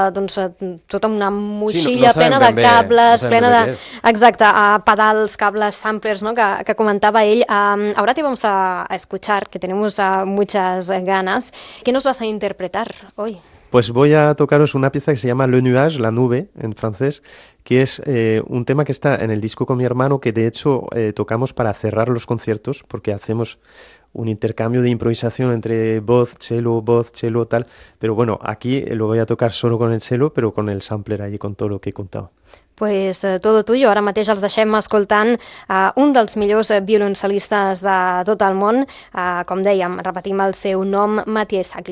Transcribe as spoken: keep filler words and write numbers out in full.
doncs, tota una Sí, motxilla no, no sabem plena de ben bé, cables, no sabem plena ben bé de... què és. Exacte, uh, pedals, cables, samplers, ¿no? que, que comentaba él. Um, ahora te vamos a, a escuchar, que tenemos uh, muchas eh, ganas. ¿Qué nos vas a interpretar hoy? Pues voy a tocaros una pieza que se llama Le Nuage, la nube, en francés, que es eh, un tema que está en el disco con mi hermano, que de hecho eh, tocamos para cerrar los conciertos, porque hacemos un intercambio de improvisación entre voz, cello, voz, cello, tal. Pero bueno, aquí lo voy a tocar solo con el cello, pero con el sampler ahí, con todo lo que he contado. Pues eh, todo tuyo. Ara mateix els deixem escoltant uh, un dels millors eh, violoncelistes de tot el món. Uh, com dèiem, repetim el seu nom, Mathieu Sacli.